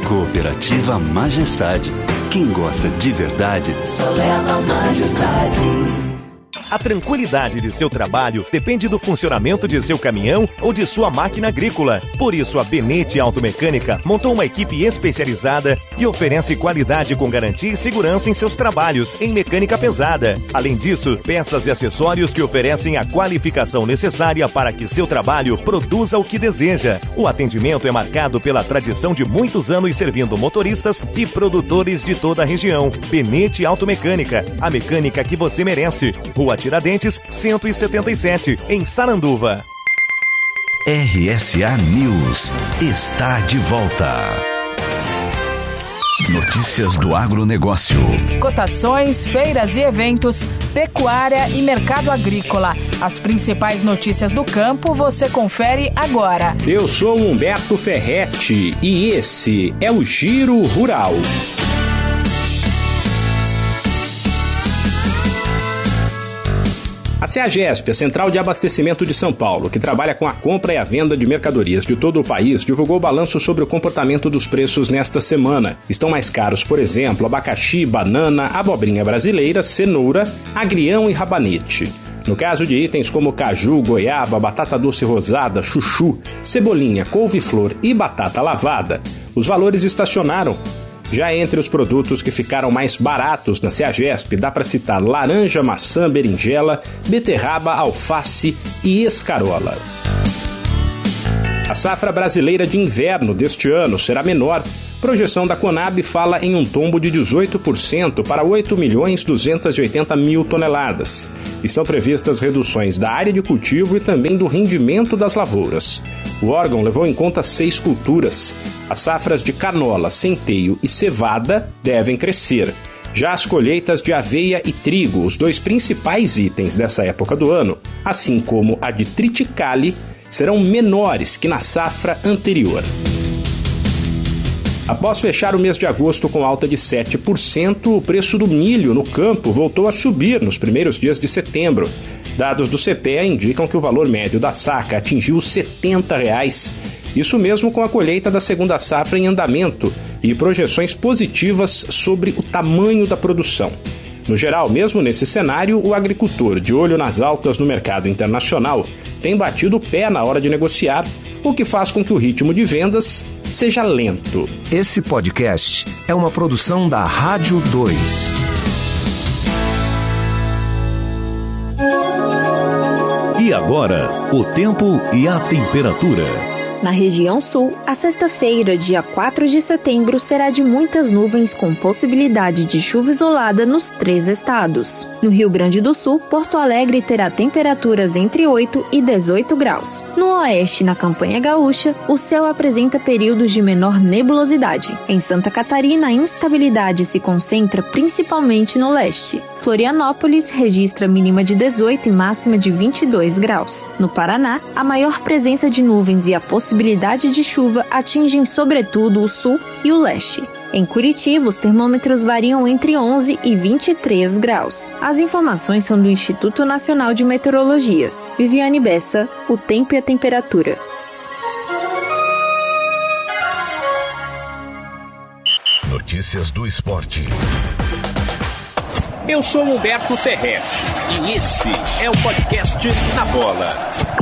Cooperativa Majestade. Quem gosta de verdade, só leva Majestade. A tranquilidade de seu trabalho depende do funcionamento de seu caminhão ou de sua máquina agrícola. Por isso, a Benete Automecânica montou uma equipe especializada e oferece qualidade com garantia e segurança em seus trabalhos em mecânica pesada. Além disso, peças e acessórios que oferecem a qualificação necessária para que seu trabalho produza o que deseja. O atendimento é marcado pela tradição de muitos anos servindo motoristas e produtores de toda a região. Benete Automecânica, a mecânica que você merece. Rua Tiradentes, 177, em Saranduva. RSA News está de volta. Notícias do agronegócio. Cotações, feiras e eventos, pecuária e mercado agrícola. As principais notícias do campo você confere agora. Eu sou Humberto Ferretti e esse é o Giro Rural. A CEAGESP, a Central de Abastecimento de São Paulo, que trabalha com a compra e a venda de mercadorias de todo o país, divulgou o balanço sobre o comportamento dos preços nesta semana. Estão mais caros, por exemplo, abacaxi, banana, abobrinha brasileira, cenoura, agrião e rabanete. No caso de itens como caju, goiaba, batata doce rosada, chuchu, cebolinha, couve-flor e batata lavada, os valores estacionaram. Já entre os produtos que ficaram mais baratos na CEAGESP, dá para citar laranja, maçã, berinjela, beterraba, alface e escarola. A safra brasileira de inverno deste ano será menor. Projeção da Conab fala em um tombo de 18% para 8.280.000 toneladas. Estão previstas reduções da área de cultivo e também do rendimento das lavouras. O órgão levou em conta 6 culturas. As safras de canola, centeio e cevada devem crescer. Já as colheitas de aveia e trigo, os dois principais itens dessa época do ano, assim como a de triticale, serão menores que na safra anterior. Após fechar o mês de agosto com alta de 7%, o preço do milho no campo voltou a subir nos primeiros dias de setembro. Dados do CPEA indicam que o valor médio da saca atingiu R$ 70. Isso mesmo com a colheita da segunda safra em andamento e projeções positivas sobre o tamanho da produção. No geral, mesmo nesse cenário, o agricultor, de olho nas altas no mercado internacional, tem batido o pé na hora de negociar, o que faz com que o ritmo de vendas seja lento. Esse podcast é uma produção da Rádio 2. E agora, o tempo e a temperatura. Na região sul, a sexta-feira, dia 4 de setembro, será de muitas nuvens com possibilidade de chuva isolada nos 3 estados. No Rio Grande do Sul, Porto Alegre terá temperaturas entre 8 e 18 graus. No oeste, na Campanha Gaúcha, o céu apresenta períodos de menor nebulosidade. Em Santa Catarina, a instabilidade se concentra principalmente no leste. Florianópolis registra mínima de 18 e máxima de 22 graus. No Paraná, a maior presença de nuvens e a possibilidade de chuva atingem sobretudo o sul e o leste. Em Curitiba, os termômetros variam entre 11 e 23 graus. As informações são do Instituto Nacional de Meteorologia. Viviane Bessa, o tempo e a temperatura. Notícias do esporte. Eu sou Humberto Ferretti e esse é o podcast Na Bola.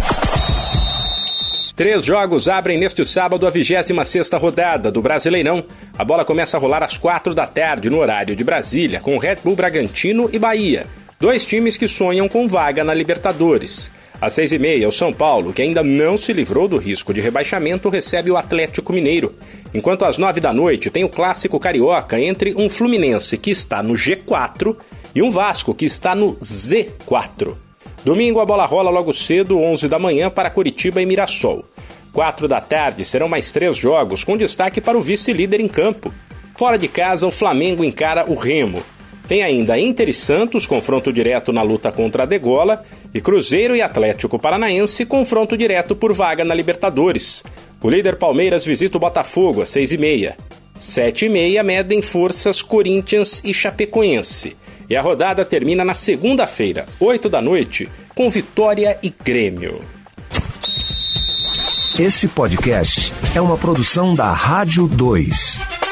3 jogos abrem neste sábado a 26ª rodada do Brasileirão. A bola começa a rolar às 4 da tarde no horário de Brasília, com Red Bull Bragantino e Bahia. 2 times que sonham com vaga na Libertadores. Às 6h30, o São Paulo, que ainda não se livrou do risco de rebaixamento, recebe o Atlético Mineiro. Enquanto às 9 da noite tem o clássico carioca entre um Fluminense que está no G4 e um Vasco que está no Z4. Domingo a bola rola logo cedo, 11 da manhã, para Coritiba e Mirassol. 4 da tarde serão mais 3 jogos, com destaque para o vice-líder em campo. Fora de casa, o Flamengo encara o Remo. Tem ainda Inter e Santos, confronto direto na luta contra a degola, e Cruzeiro e Atlético Paranaense, confronto direto por vaga na Libertadores. O líder Palmeiras visita o Botafogo às 6h30. 7h30 medem forças Corinthians e Chapecoense. E a rodada termina na segunda-feira, 8 da noite, com Vitória e Grêmio. Esse podcast é uma produção da Rádio 2.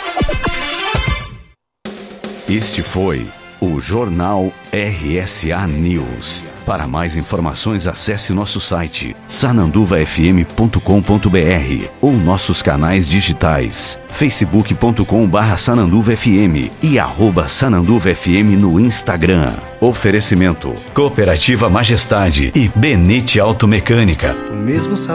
Este foi o Jornal RSA News. Para mais informações, acesse nosso site sananduvafm.com.br ou nossos canais digitais facebook.com/sananduvafm e @sananduvafm no Instagram. Oferecimento: Cooperativa Majestade e Benete Automecânica. O mesmo